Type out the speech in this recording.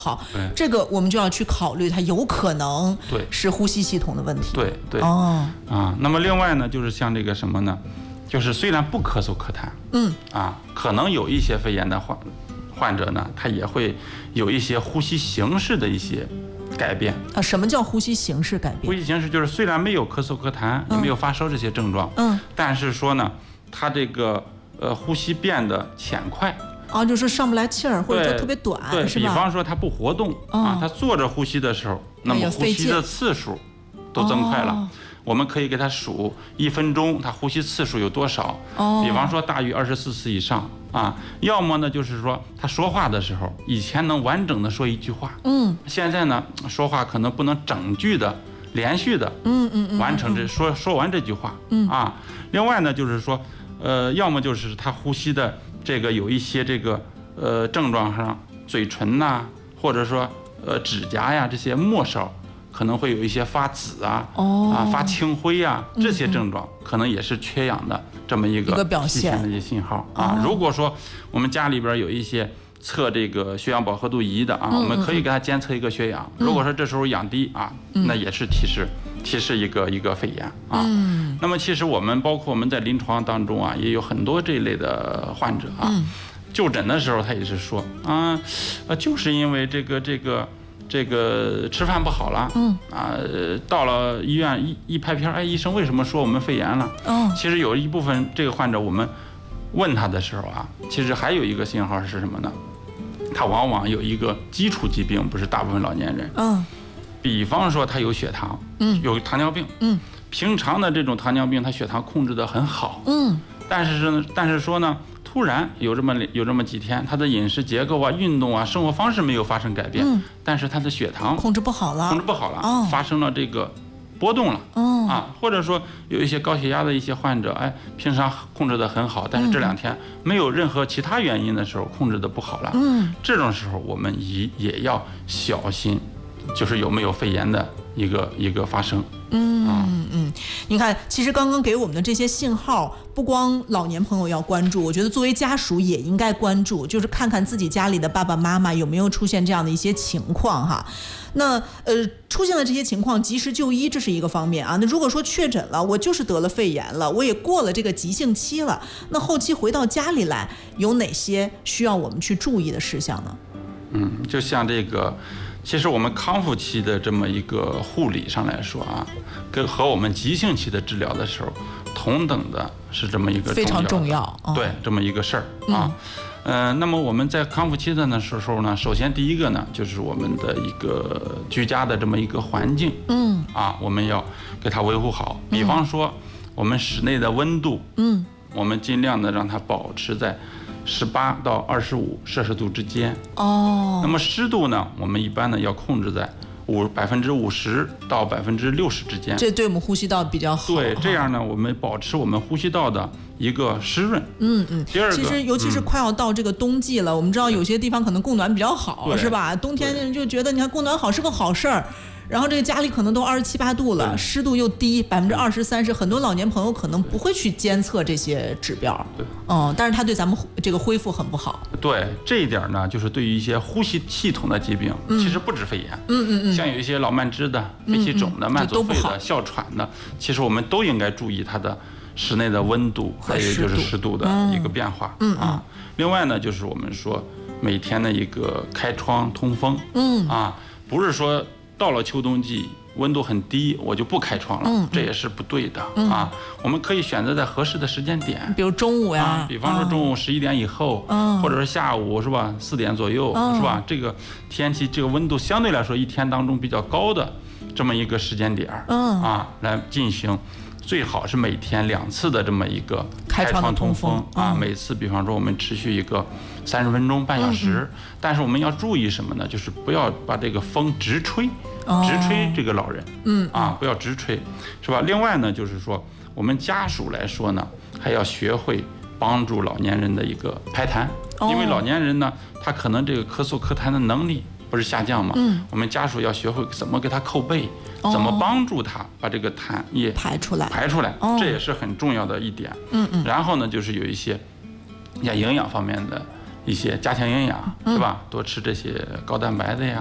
好，这个我们就要去考虑，它有可能是呼吸系统的问题。 对，那么另外呢，就是像这个什么呢，就是虽然不咳嗽咳痰，可能有一些肺炎的患者呢，他也会有一些呼吸形式的一些改变。 什么叫呼吸形式改变？ 呼吸形式就是虽然没有咳嗽咳痰，也没有发烧这些症状，但是说呢，他这个呼吸变得浅快。 就是上不来气儿，或者说特别短， 对， 是吧？ 比方说他不活动他坐着呼吸的时候，那么呼吸的次数都增快了。我们可以给他数1分钟，他呼吸次数有多少？比方说大于24次以上要么呢就是说他说话的时候，以前能完整的说一句话，现在呢说话可能不能整句的连续的，完成说完这句话，另外呢就是说，要么就是他呼吸的这个有一些这个症状上，嘴唇呐，或者说指甲呀这些末梢可能会有一些发紫发青灰这些症状可能也是缺氧的这么一个表现的一些信号如果说我们家里边有一些测这个血氧饱和度仪的我们可以给他监测一个血氧，如果说这时候氧低那也是提示一个肺炎那么其实我们包括我们在临床当中也有很多这一类的患者就诊的时候他也是说就是因为这个吃饭不好了，到了医院一拍片，医生为什么说我们肺炎了？其实有一部分这个患者，我们问他的时候其实还有一个信号是什么呢？他往往有一个基础疾病，不是大部分老年人，比方说他有血糖，有糖尿病，平常的这种糖尿病，他血糖控制得很好，但是说呢。突然有这么几天，他的饮食结构运动生活方式没有发生改变，但是他的血糖控制不好了， 发生了这个波动了，或者说有一些高血压的一些患者，平常控制得很好，但是这2天没有任何其他原因的时候控制得不好了，这种时候我们也要小心，就是有没有肺炎的一个发生。 你看，其实刚刚给我们的这些信号，不光老年朋友要关注，我觉得作为家属也应该关注，就是看看自己家里的爸爸妈妈有没有出现这样的一些情况哈。那出现了这些情况，及时就医，这是一个方面那如果说确诊了，我就是得了肺炎了，我也过了这个急性期了，那后期回到家里来，有哪些需要我们去注意的事项呢？ 就像这个。其实我们康复期的这么一个护理上来说和我们急性期的治疗的时候同等的是这么一个非常重要， 对这么一个事儿那么我们在康复期的时候呢，首先第一个呢就是我们的一个居家的这么一个环境，我们要给它维护好，比方说我们室内的温度，我们尽量的让它保持在18到25摄氏度之间那么湿度呢，我们一般呢要控制在50%到60%之间， 这对我们呼吸道比较好。 对，这样呢，我们保持我们呼吸道的一个湿润。第二个， 其实尤其是快要到这个冬季了，我们知道有些地方可能供暖比较好，是吧？冬天就觉得你看供暖好是个好事儿。然后这个家里可能都27、8度了，湿度又低20%、30%，很多老年朋友可能不会去监测这些指标，但是它对咱们这个恢复很不好。 对，这一点呢，就是对于一些呼吸系统的疾病，其实不止肺炎，像有一些老慢支的、肺气肿的、慢阻肺的、哮喘的，其实我们都应该注意它的室内的温度，还有就是湿度的一个变化另外呢，就是我们说每天的一个开窗通风，不是说。到了秋冬季，温度很低，我就不开窗了，这也是不对的我们可以选择在合适的时间点， 比如中午呀， 比方说中午11点以后，或者是下午是吧4点左右，是吧？这个天气这个温度相对来说一天当中比较高的这么一个时间点来进行。最好是每天2次的这么一个开窗通风每次比方说我们持续一个30分钟、半小时，但是我们要注意什么呢？就是不要把这个风直吹这个老人，不要直吹，是吧？另外呢，就是说我们家属来说呢，还要学会帮助老年人的一个排痰，因为老年人呢，他可能这个咳嗽咳痰的能力不是下降吗？我们家属要学会怎么给他扣背，怎么帮助他把这个痰液排出来， 这也是很重要的一点。然后呢，就是有一些像营养方面的一些加强营养，是吧？多吃这些高蛋白的呀。